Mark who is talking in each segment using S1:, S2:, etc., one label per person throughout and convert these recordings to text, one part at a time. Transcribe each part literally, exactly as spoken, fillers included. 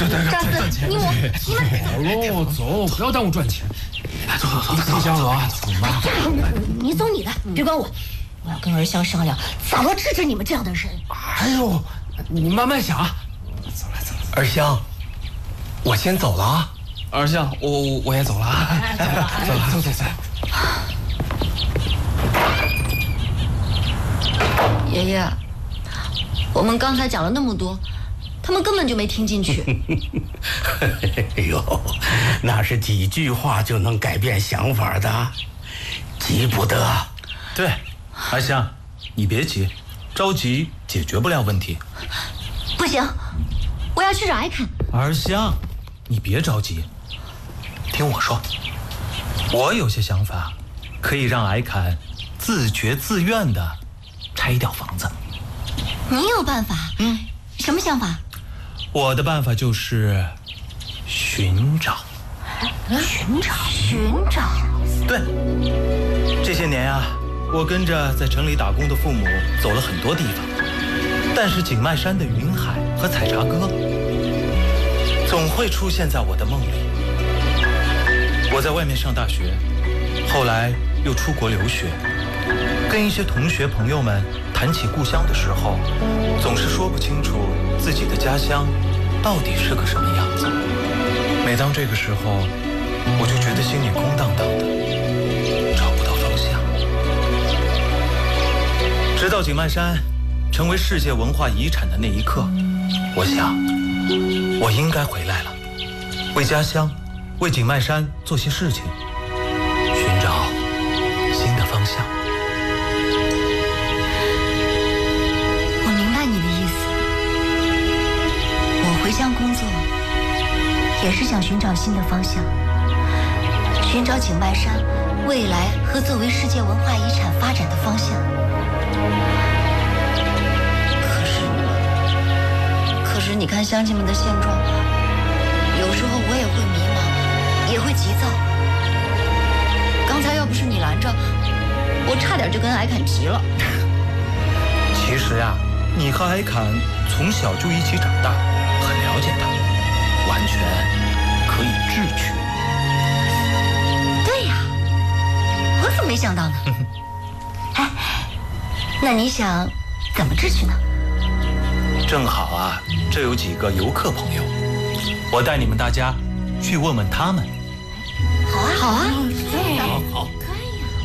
S1: 对对，
S2: 张四，你我你们
S1: 走喽，走，不要耽误赚钱。来，走走走，走香娥，走吧。
S2: 你走你的，别管我。我要跟儿香商量，怎么治治你们这样的人。
S1: 哎呦，你慢慢想。走了走了。
S3: 儿香，我先走了啊。
S1: 儿香，我我我也走了啊。走了走了走走走。
S2: 爷爷，我们刚才讲了那么多，他们根本就没听进去。
S3: 哎呦，那是几句话就能改变想法的，急不得。
S4: 对，阿香，你别急，着急解决不了问题。
S2: 不行，我要去找艾侃。
S4: 儿香，你别着急，听我说，我有些想法，可以让艾侃自觉自愿的拆掉房子。
S2: 你有办法？
S4: 嗯，
S2: 什么想法？
S4: 我的办法就是寻找。
S2: 寻找？寻找？
S4: 对，这些年啊，我跟着在城里打工的父母走了很多地方，但是景迈山的云海和采茶歌总会出现在我的梦里。我在外面上大学，后来又出国留学，跟一些同学朋友们谈起故乡的时候，总是说不清楚自己的家乡到底是个什么样子。每当这个时候，我就觉得心里空荡荡的，找不到方向。直到景迈山成为世界文化遗产的那一刻，我想我应该回来了，为家乡，为景迈山做些事情，寻找新的方向。
S2: 我明白你的意思。我回乡工作，也是想寻找新的方向，寻找景迈山未来和作为世界文化遗产发展的方向。可是，可是你看乡亲们的现状，有时候我也会迷茫，也会急躁。刚才要不是你拦着，我差点就跟艾侃急了。
S4: 其实呀、啊，你和艾侃从小就一起长大，很了解他，完全可以智取。
S2: 对呀，我怎么没想到呢？哎，那你想怎么智取呢？
S4: 正好啊，这有几个游客朋友，我带你们大家去问问他们。
S2: 好啊，好啊，
S3: 对，好好。
S2: 可以呀。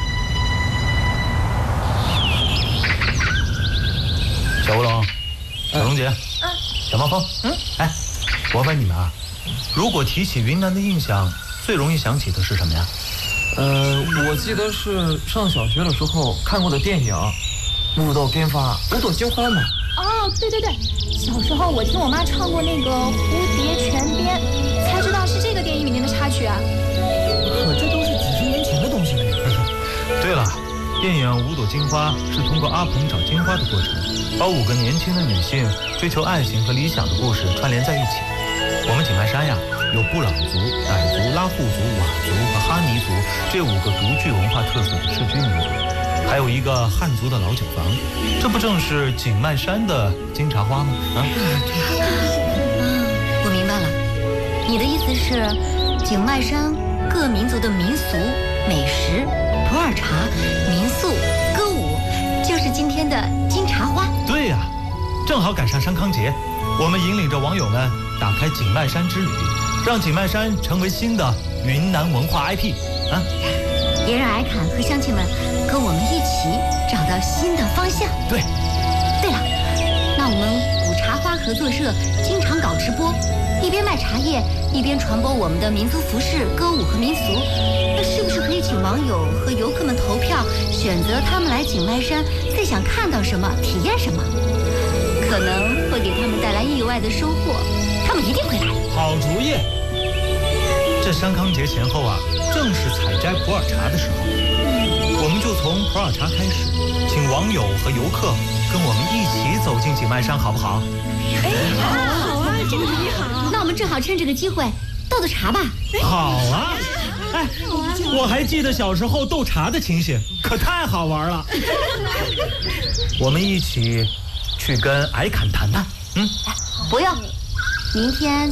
S4: 小吴龙，小龙姐，嗯，小冒风，嗯，哎，我问你们啊，如果提起云南的印象，最容易想起的是什么呀？
S1: 呃，我记得是上小学的时候看过的电影《雾豆编发五朵金花》嘛。
S5: 哦，对对对，小时候我听我妈唱过那个《蝴蝶泉边》，才知道是这个电影里面的插曲啊。
S1: 可这都是几十年前的东西了呀。
S4: 对了，电影《五朵金花》是通过阿鹏找金花的过程，把五个年轻的女性追求爱情和理想的故事串联在一起。我们景迈山呀，有布朗族、傣族、拉祜族、佤族和哈尼族这五个独具文化特色的世居民族，还有一个汉族的老酒坊，这不正是景迈山的金茶花吗？啊，
S2: 嗯，我明白了，你的意思是，景迈山各民族的民俗、美食、普洱茶、民宿、歌舞，就是今天的金茶花。
S4: 对呀、啊，正好赶上山康节，我们引领着网友们打开景迈山之旅，让景迈山成为新的云南文化 I P 啊！
S2: 也让艾侃和乡亲们跟我们一起找到新的方向。
S4: 对，
S2: 对了，那我们古茶花合作社经常搞直播，一边卖茶叶，一边传播我们的民族服饰、歌舞和民俗。那是不是可以请网友和游客们投票，选择他们来景迈山最想看到什么、体验什么？可能会给他们带来意外的收获，他们一定会来。
S4: 好主意！这山康节前后啊，正是采摘普洱茶的时候，我们就从普洱茶开始，请网友和游客跟我们一起走进景迈山，好不好？
S5: 哎，好啊，这个主意好。
S2: 那我们正好趁这个机会斗斗茶吧。
S4: 好啊！哎，我还记得小时候斗茶的情形，可太好玩了。我们一起去跟艾侃谈谈。嗯，
S2: 不用，明天